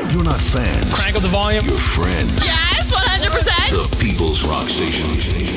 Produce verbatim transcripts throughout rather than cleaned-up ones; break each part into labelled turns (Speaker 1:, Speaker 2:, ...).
Speaker 1: You're not fans.
Speaker 2: Crank up the volume.
Speaker 1: You're friends.
Speaker 3: Yes, one hundred percent.
Speaker 1: The People's Rock Station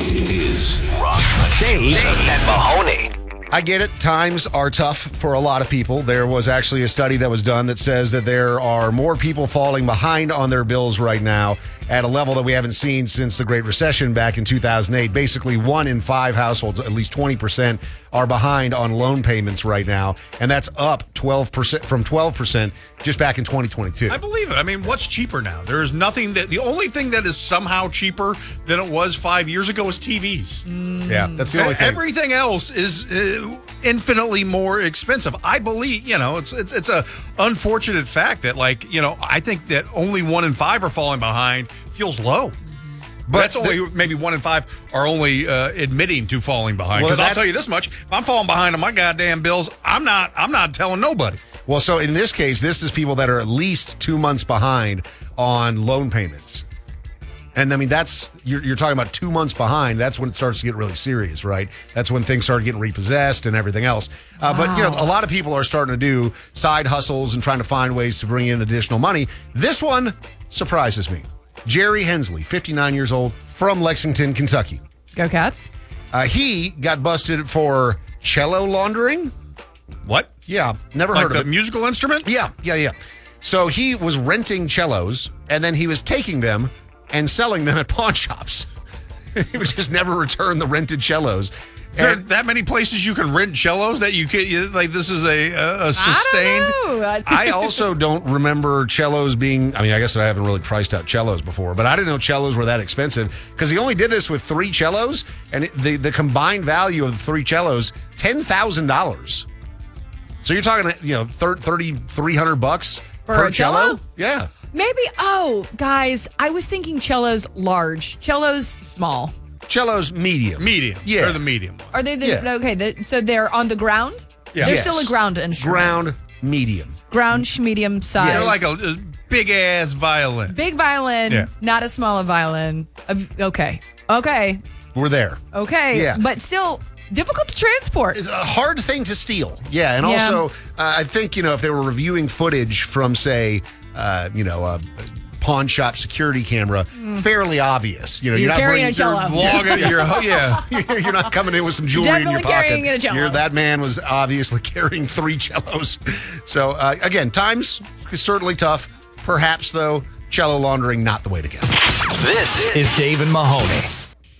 Speaker 1: is Rock
Speaker 4: Dave and Mahoney.
Speaker 5: I get it. Times are tough for a lot of people. There was actually a study that was done that says that there are more people falling behind on their bills right now at a level that we haven't seen since the Great Recession back in two thousand eight. Basically, one in five households, at least twenty percent, are behind on loan payments right now. And that's up twelve percent from twelve percent just back in twenty twenty-two.
Speaker 6: I believe it. I mean, what's cheaper now? There is nothing that, the only thing that is somehow cheaper than it was five years ago is T Vs.
Speaker 5: Mm. Yeah, that's the only thing.
Speaker 6: Everything else is uh, infinitely more expensive. I believe, you know, it's, it's, it's a unfortunate fact that, like, you know, I think that only one in five are falling behind feels low. But that's only the, maybe one in five are only uh, admitting to falling behind. Because well, I'll tell you this much: if I'm falling behind on my goddamn bills, I'm not. I'm not telling nobody.
Speaker 5: Well, so in this case, this is people that are at least two months behind on loan payments, and I mean that's you're, you're talking about two months behind. That's when it starts to get really serious, right? That's when things start getting repossessed and everything else. Uh, wow. But you know, a lot of people are starting to do side hustles and trying to find ways to bring in additional money. This one surprises me. Jerry Hensley, fifty-nine years old, from Lexington, Kentucky.
Speaker 3: Go Cats.
Speaker 5: Uh, he got busted for cello laundering.
Speaker 6: What?
Speaker 5: Yeah, never
Speaker 6: like
Speaker 5: heard of
Speaker 6: the
Speaker 5: it.
Speaker 6: Musical instrument?
Speaker 5: Yeah, yeah, yeah. So he was renting cellos, and then he was taking them and selling them at pawn shops. He would just never return the rented cellos.
Speaker 6: Is there that many places you can rent cellos that you can, you, like, this is a, a, a sustained?
Speaker 3: I don't know.
Speaker 5: I also don't remember cellos being, I mean, I guess I haven't really priced out cellos before, but I didn't know cellos were that expensive because he only did this with three cellos, and it, the, the combined value of the three cellos, ten thousand dollars. So you're talking, you know, thirty, three hundred bucks
Speaker 3: For
Speaker 5: per
Speaker 3: a cello?
Speaker 5: Yeah.
Speaker 3: Maybe, oh, guys, I was thinking cellos large. Cellos small.
Speaker 5: Cellos medium.
Speaker 6: Medium.
Speaker 5: Yeah.
Speaker 6: They're the medium one.
Speaker 3: Are they the,
Speaker 5: Yeah.
Speaker 3: okay, the, so they're on the ground?
Speaker 6: Yeah.
Speaker 3: They're
Speaker 5: Yes.
Speaker 3: still a ground instrument.
Speaker 5: Ground medium.
Speaker 3: Ground, medium size.
Speaker 6: They're like a, a big-ass violin.
Speaker 3: Big violin,
Speaker 6: Yeah.
Speaker 3: not a small violin. Uh, Okay. Okay.
Speaker 5: We're there.
Speaker 3: Okay.
Speaker 5: Yeah.
Speaker 3: But still difficult to transport.
Speaker 5: It's a hard thing to steal. Yeah, and
Speaker 3: Yeah.
Speaker 5: also, uh, I think, you know, if they were reviewing footage from, say, uh, you know, a pawn shop security camera, fairly obvious. You know,
Speaker 3: You're
Speaker 5: you're, not
Speaker 3: carrying
Speaker 5: bringing,
Speaker 3: a cello.
Speaker 6: Logging your, yeah.
Speaker 5: you're not coming in with some jewelry in your
Speaker 3: Definitely
Speaker 5: pocket.
Speaker 3: carrying a cello.
Speaker 5: You're, that man was obviously carrying three cellos. So, uh, again, times certainly tough. Perhaps, though, cello laundering, not the way to go.
Speaker 4: This is Dave and Mahoney.